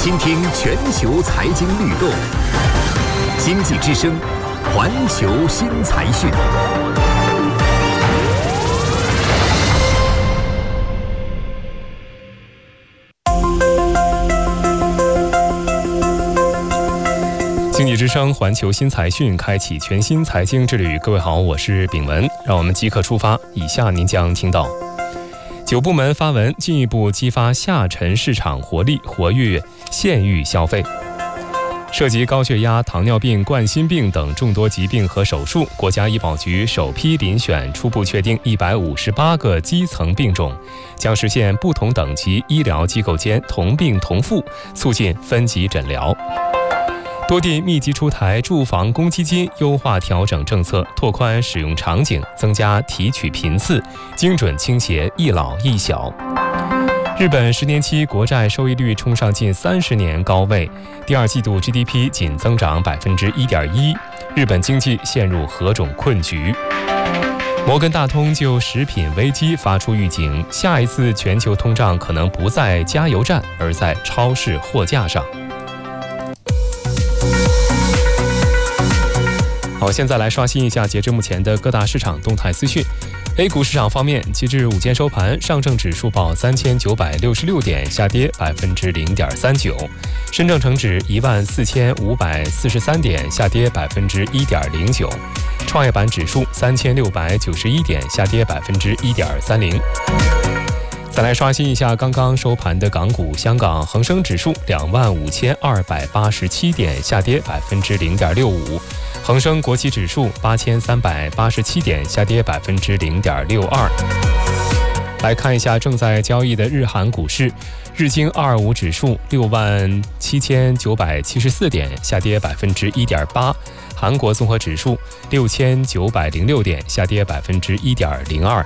倾听全球财经律动，经济之声，环球新财讯。 经济之声环球新财讯开启全新财经之旅。各位好，我是炳文，让我们即刻出发。以下您将听到9部门发文，进一步激发下沉市场活力，活跃县域消费。涉及高血压、糖尿病、冠心病等众多疾病和手术，国家医保局首批遴选初步确定158个基层病种，将实现不同等级医疗机构间同病同付，促进分级诊疗。多地密集出台住房公积金优化调整政策，拓宽使用场景，增加提取频次，精准倾斜一老一小。日本10年期国债收益率冲上近30年高位，第2季度 GDP 仅增长 1.1%， 日本经济陷入何种困局？摩根大通就食品危机发出预警，下一次全球通胀可能不在加油站，而在超市货架上。好，现在来刷新一下截至目前的各大市场动态资讯。A 股市场方面，截至午间收盘，上证指数报3966点，下跌 0.39%； 深证成指14543点，下跌 1.09%； 创业板指数3691点，下跌 1.30%。再来刷新一下刚刚收盘的港股，香港恒生指数25287点，下跌 0.65%； 恒生国企指数8387点，下跌 0.62%。来看一下正在交易的日韩股市，日经225指数67974点，下跌 1.8%； 韩国综合指数6906点，下跌 1.02%。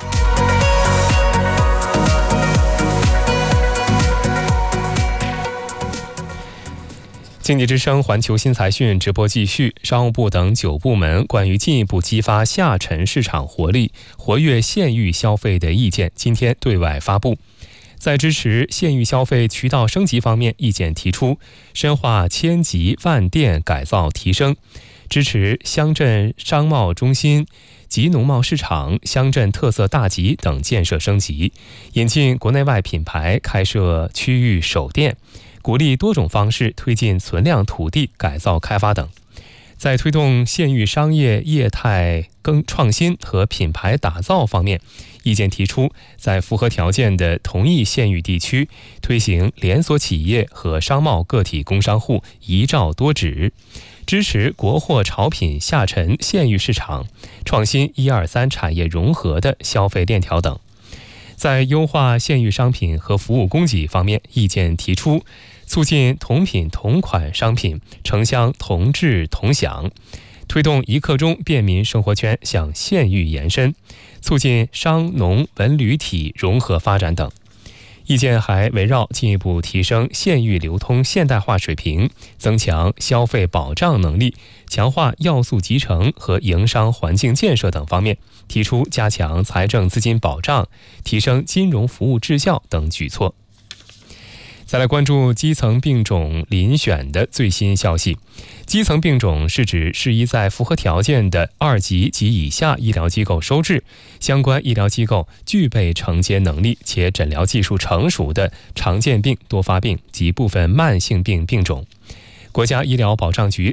经济之声环球新财讯直播继续，商务部等9部门关于进一步激发下沉市场活力、活跃县域消费的意见今天对外发布。在支持县域消费渠道升级方面，意见提出深化千集万店改造提升，支持乡镇商贸中心、集农贸市场、乡镇特色大集等建设升级，引进国内外品牌开设区域首店，鼓励多种方式推进存量土地改造开发等。在推动县域商业业态创新和品牌打造方面，意见提出在符合条件的同一县域地区推行连锁企业和商贸个体工商户一照多指，支持国货潮品下沉县域市场，创新123产业融合的消费链条等。在优化县域商品和服务供给方面，意见提出促进同品同款商品城乡同质同享，推动一刻钟便民生活圈向县域延伸，促进商农文旅体融合发展等。意见还围绕进一步提升县域流通现代化水平，增强消费保障能力，强化要素集成和营商环境建设等方面，提出加强财政资金保障、提升金融服务质效等举措。再来关注基层病种遴选的最新消息。基层病种是指适宜在符合条件的2级及以下医疗机构收治，相关医疗机构具备承接能力且诊疗技术成熟的常见病、多发病及部分慢性病病种。国家医疗保障局